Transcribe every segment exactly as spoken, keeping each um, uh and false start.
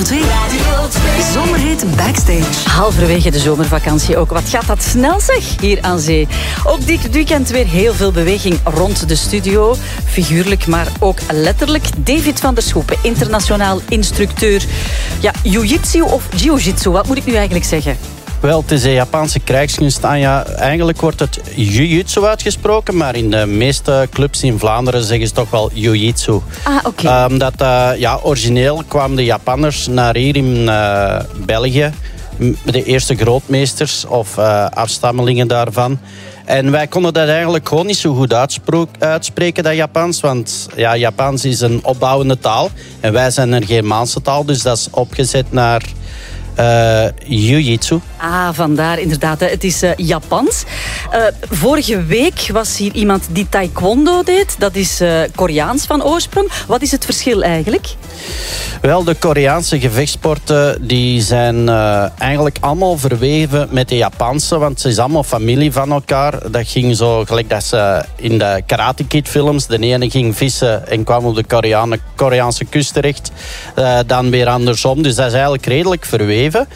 Radio twee. Zomerhit Backstage. Halverwege de zomervakantie ook. Wat gaat dat snel zeg, hier aan zee. Ook dit weekend weer heel veel beweging rond de studio. Figuurlijk, maar ook letterlijk. David van der Schoepen, internationaal instructeur. Ja, jiu-jitsu of jiu-jitsu, wat moet ik nu eigenlijk zeggen? Wel, het is een Japanse krijgskunst. Anja, eigenlijk wordt het jiu-jitsu uitgesproken, maar in de meeste clubs in Vlaanderen zeggen ze toch wel jiu-jitsu. Ah, oké. Okay. Um, dat, uh, ja, origineel kwamen de Japanners naar hier in uh, België, de eerste grootmeesters of uh, afstammelingen daarvan. En wij konden dat eigenlijk gewoon niet zo goed uitspreken, dat Japans. Want ja, Japans is een opbouwende taal. En wij zijn een Germaanse taal, dus dat is opgezet naar Uh, jiu-jitsu. Ah, vandaar inderdaad. Hè. Het is uh, Japans. Uh, vorige week was hier iemand die taekwondo deed. Dat is uh, Koreaans van oorsprong. Wat is het verschil eigenlijk? Wel, de Koreaanse gevechtsporten die zijn uh, eigenlijk allemaal verweven met de Japanse, want ze is allemaal familie van elkaar. Dat ging zo gelijk dat ze in de Karate Kid films, de ene ging vissen en kwam op de Koreane, Koreaanse kust terecht. Uh, dan weer andersom. Dus dat is eigenlijk redelijk verweven.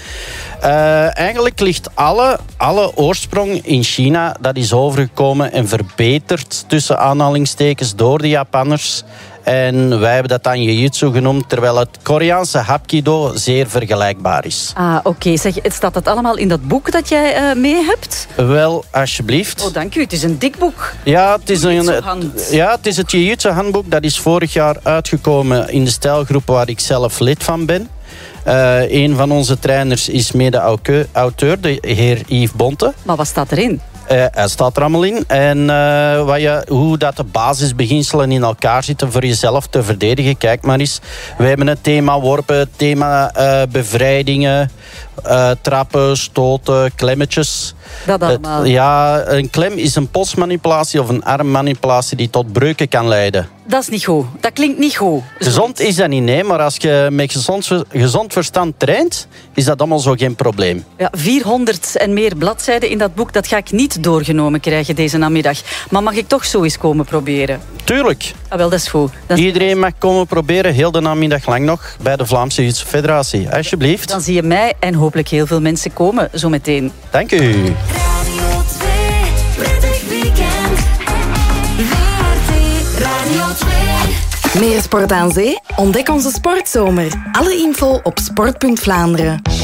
Uh, eigenlijk ligt alle, alle oorsprong in China. Dat is overgekomen en verbeterd tussen aanhalingstekens door de Japanners. En wij hebben dat dan jiu-jitsu genoemd, terwijl het Koreaanse hapkido zeer vergelijkbaar is. Ah, oké. Okay. Zeg, staat dat allemaal in dat boek dat jij uh, mee hebt? Wel, alsjeblieft. Oh, dank u. Het is een dik boek. Ja, het is, een, ja, het, is het jiu-jitsu handboek. Dat is vorig jaar uitgekomen in de stijlgroep waar ik zelf lid van ben. Uh, een van onze trainers is mede-auteur, de heer Yves Bonte. Maar wat staat erin? Uh, hij staat er allemaal in. En uh, wat je, hoe dat de basisbeginselen in elkaar zitten voor jezelf te verdedigen. Kijk maar eens. We hebben het thema worpen, het thema uh, bevrijdingen, uh, trappen, stoten, klemmetjes. Dat allemaal. Het, ja, een klem is een polsmanipulatie of een armmanipulatie die tot breuken kan leiden. Dat is niet goed. Dat klinkt niet goed. Gezond is dat niet, nee. Maar als je met gezond, gezond verstand traint, is dat allemaal zo geen probleem. Ja, vierhonderd en meer bladzijden in dat boek, dat ga ik niet doorgenomen krijgen deze namiddag. Maar mag ik toch zo eens komen proberen? Tuurlijk. Ah, wel, dat is goed. Dat is... Iedereen mag komen proberen, heel de namiddag lang nog, bij de Vlaamse Jiu-Jitsu Federatie. Alsjeblieft. Dan zie je mij en hopelijk heel veel mensen komen zo meteen. Dank u. Radio twee, prettig weekend. W R T Radio twee. Meer sport aan zee? Ontdek onze sportzomer. Alle info op sport punt Vlaanderen.